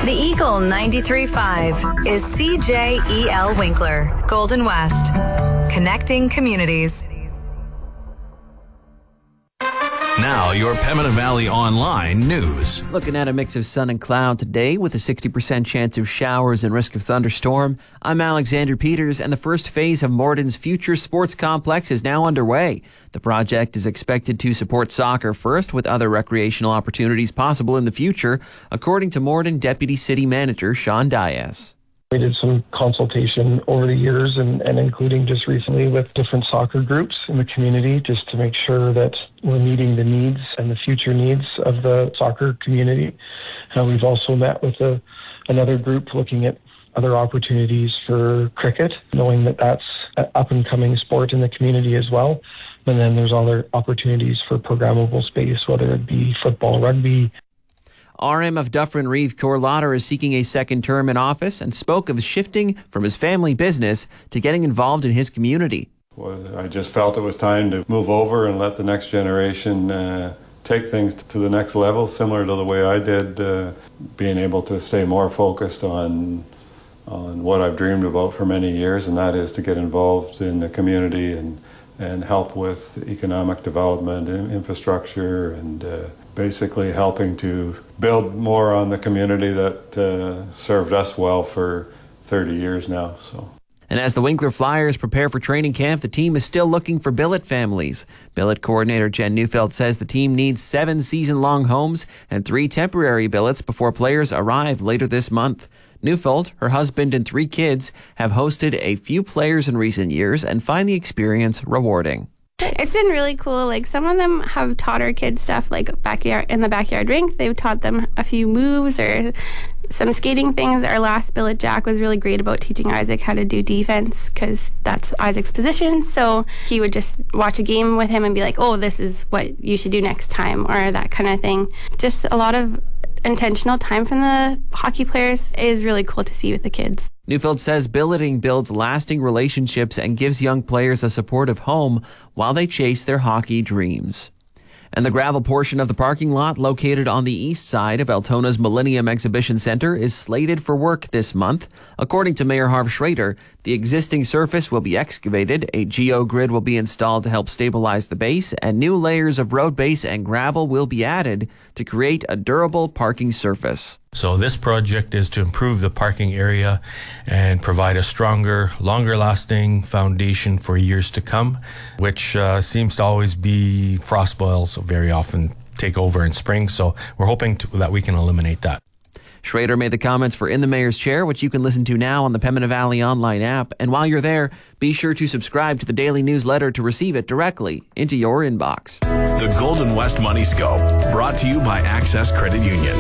The Eagle 93.5 is CJEL Winkler, Golden West, connecting communities. Now, your Pembina Valley Online news. Looking at a mix of sun and cloud today with a 60% chance of showers and risk of thunderstorm. I'm Alexander Peters, and the first phase of Morden's Future Sports Complex is now underway. The project is expected to support soccer first, with other recreational opportunities possible in the future, according to Morden Deputy City Manager Sean Dias. We did some consultation over the years and including just recently with different soccer groups in the community just to make sure that we're meeting the needs and the future needs of the soccer community. We've also met with another group looking at other opportunities for cricket, knowing that that's an up-and-coming sport in the community as well. And then there's other opportunities for programmable space, whether it be football, rugby. RM of Dufferin Reeve Cor Lauder is seeking a second term in office and spoke of shifting from his family business to getting involved in his community. Well, I just felt it was time to move over and let the next generation take things to the next level, similar to the way I did, being able to stay more focused on what I've dreamed about for many years, and that is to get involved in the community and help with economic development, infrastructure, and basically helping to build more on the community that served us well for 30 years now. And as the Winkler Flyers prepare for training camp, the team is still looking for billet families. Billet coordinator Jen Neufeld says the team needs 7 season-long homes and 3 temporary billets before players arrive later this month. Neufeld, her husband, and 3 kids have hosted a few players in recent years and find the experience rewarding. It's been really cool. Like, some of them have taught our kids stuff, like in the backyard rink. They've taught them a few moves or some skating things. Our last billet Jack was really great about teaching Isaac how to do defense, because that's Isaac's position. So he would just watch a game with him and be like, oh, this is what you should do next time, or that kind of thing. Just a lot of intentional time from the hockey players is really cool to see with the kids. Neufeld says billeting builds lasting relationships and gives young players a supportive home while they chase their hockey dreams. And the gravel portion of the parking lot located on the east side of Altona's Millennium Exhibition Center is slated for work this month. According to Mayor Harv Schrader, the existing surface will be excavated, a geogrid will be installed to help stabilize the base, and new layers of road base and gravel will be added to create a durable parking surface. So this project is to improve the parking area and provide a stronger, longer-lasting foundation for years to come, which seems to always be frost boils very often take over in spring. So we're hoping that we can eliminate that. Schrader made the comments for In the Mayor's Chair, which you can listen to now on the Pembina Valley online app. And while you're there, be sure to subscribe to the daily newsletter to receive it directly into your inbox. The Golden West Money Scope, brought to you by Access Credit Union.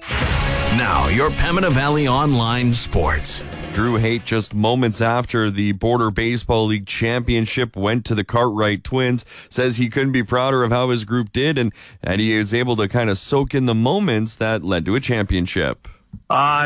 Now, your Pembina Valley Online Sports. Drew Haight, just moments after the Border Baseball League championship went to the Cartwright Twins, says he couldn't be prouder of how his group did and he was able to kind of soak in the moments that led to a championship.